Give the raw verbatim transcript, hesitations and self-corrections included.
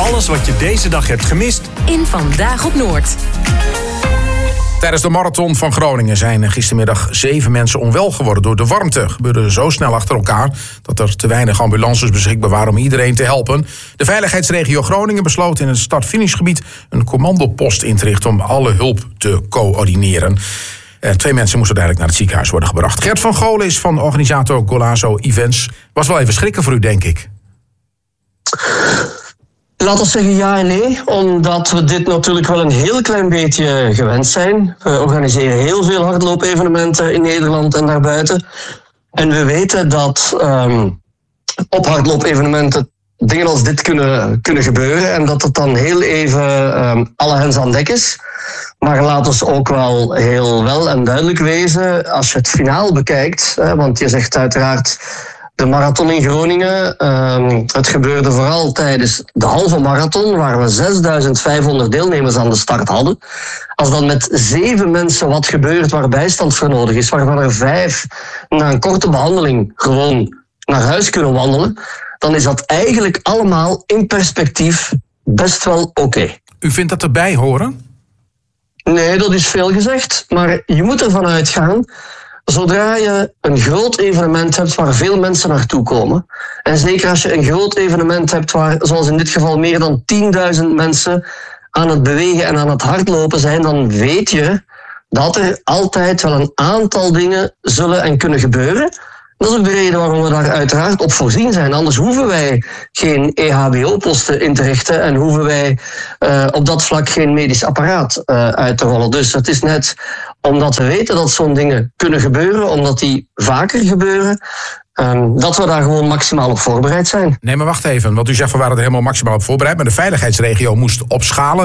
Alles wat je deze dag hebt gemist in Vandaag op Noord. Tijdens de marathon van Groningen zijn gistermiddag zeven mensen onwel geworden door de warmte. Het gebeurde zo snel achter elkaar dat er te weinig ambulances beschikbaar waren om iedereen te helpen. De veiligheidsregio Groningen besloot in het start-finishgebied een commandopost in te richten om alle hulp te coördineren. Uh, twee mensen moesten uiteindelijk naar het ziekenhuis worden gebracht. Gert van Golen is van organisator Golazo Events. Was wel even schrikken voor u, denk ik. Laten we zeggen ja en nee, omdat we dit natuurlijk wel een heel klein beetje gewend zijn. We organiseren heel veel hardloopevenementen in Nederland en daarbuiten. En we weten dat um, op hardloopevenementen dingen als dit kunnen, kunnen gebeuren en dat het dan heel even um, alle hens aan dek is. Maar laten we ook wel heel wel en duidelijk wezen, als je het finaal bekijkt, hè, want je zegt uiteraard de marathon in Groningen, um, het gebeurde vooral tijdens de halve marathon, waar we zesduizend vijfhonderd deelnemers aan de start hadden. Als dan met zeven mensen wat gebeurt waar bijstand voor nodig is, waarvan er vijf na een korte behandeling gewoon naar huis kunnen wandelen, dan is dat eigenlijk allemaal in perspectief best wel oké. Okay. U vindt dat erbij horen? Nee, dat is veel gezegd, maar je moet ervan uitgaan, zodra je een groot evenement hebt waar veel mensen naartoe komen, en zeker als je een groot evenement hebt waar, zoals in dit geval, meer dan tienduizend mensen aan het bewegen en aan het hardlopen zijn, dan weet je dat er altijd wel een aantal dingen zullen en kunnen gebeuren. Dat is ook de reden waarom we daar uiteraard op voorzien zijn. Anders hoeven wij geen E H B O-posten in te richten en hoeven wij uh, op dat vlak geen medisch apparaat uh, uit te rollen. Dus het is net omdat we weten dat zo'n dingen kunnen gebeuren, omdat die vaker gebeuren, um, dat we daar gewoon maximaal op voorbereid zijn. Nee, maar wacht even, want u zegt we waren er helemaal maximaal op voorbereid, maar de veiligheidsregio moest opschalen.